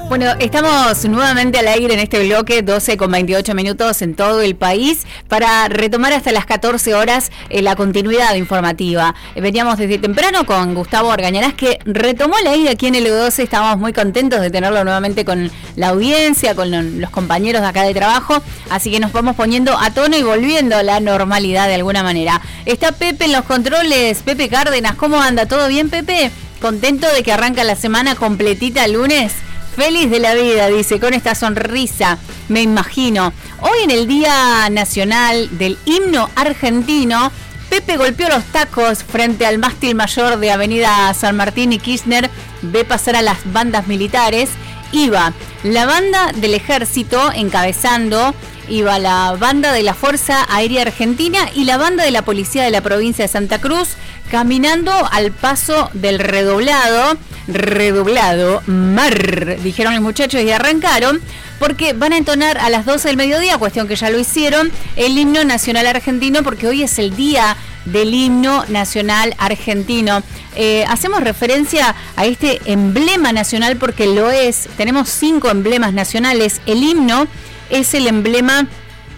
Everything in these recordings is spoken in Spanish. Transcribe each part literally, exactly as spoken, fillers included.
Bueno, estamos nuevamente al aire en este bloque, doce con veintiocho minutos en todo el país, para retomar hasta las catorce horas eh, la continuidad informativa. Eh, veníamos desde temprano con Gustavo Argañarás, que retomó el aire aquí en el doce. Estábamos muy contentos de tenerlo nuevamente con la audiencia, con los compañeros de acá de trabajo, así que nos vamos poniendo a tono y volviendo a la normalidad de alguna manera. Está Pepe en los controles, Pepe Cárdenas. ¿Cómo anda? ¿Todo bien, Pepe? ¿Contento de que arranca la semana completita el lunes? Feliz de la vida, dice, con esta sonrisa, me imagino. Hoy en el Día Nacional del Himno Argentino, Pepe golpeó los tacos frente al mástil mayor de Avenida San Martín y Kirchner, ve pasar a las bandas militares. Iba la banda del Ejército encabezando, iba la banda de la Fuerza Aérea Argentina y la banda de la Policía de la provincia de Santa Cruz, caminando al paso del redoblado, redoblado, mar, dijeron los muchachos y arrancaron, porque van a entonar a las doce del mediodía, cuestión que ya lo hicieron, el himno nacional argentino, porque hoy es el día del himno nacional argentino. Eh, hacemos referencia a este emblema nacional porque lo es, tenemos cinco emblemas nacionales, el himno es el emblema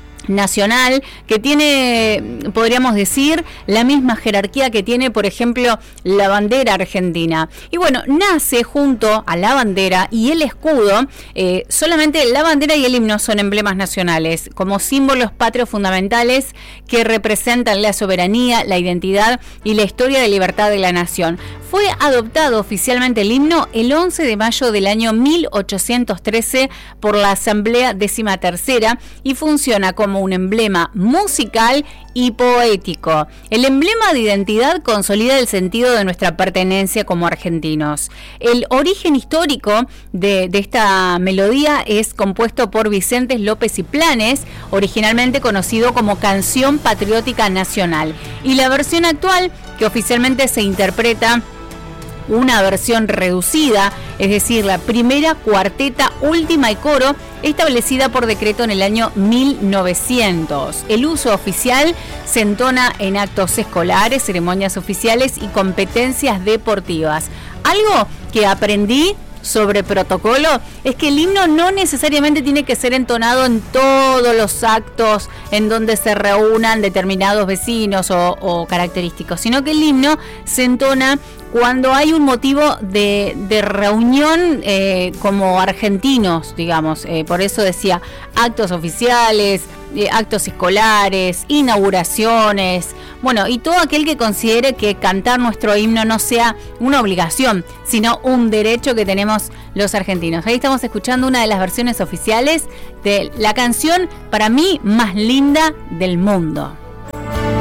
nacional que tiene, podríamos decir, la misma jerarquía que tiene, por ejemplo, la bandera argentina. Y bueno, nace junto a la bandera y el escudo. Eh, solamente la bandera y el himno son emblemas nacionales, como símbolos patrios fundamentales que representan la soberanía, la identidad y la historia de libertad de la nación. Fue adoptado oficialmente el himno el once de mayo del año mil ochocientos trece por la Asamblea Décima Tercera y funciona como un emblema musical y poético. El emblema de identidad consolida el sentido de nuestra pertenencia como argentinos. El origen histórico de, de esta melodía es compuesto por Vicente López y Planes, originalmente conocido como Canción Patriótica Nacional, y la versión actual, que oficialmente se interpreta una versión reducida, es decir, la primera, cuarteta, última y coro, establecida por decreto en el año mil novecientos. El uso oficial se entona en actos escolares, ceremonias oficiales y competencias deportivas. Algo que aprendí sobre protocolo es que el himno no necesariamente tiene que ser entonado en todos los actos en donde se reúnan determinados vecinos o, o característicos, sino que el himno se entona cuando hay un motivo de, de reunión eh, como argentinos, digamos. Eh, por eso decía actos oficiales, eh, actos escolares, inauguraciones, bueno, y todo aquel que considere que cantar nuestro himno no sea una obligación, sino un derecho que tenemos los argentinos. Ahí estamos escuchando una de las versiones oficiales de la canción para mí más linda del mundo.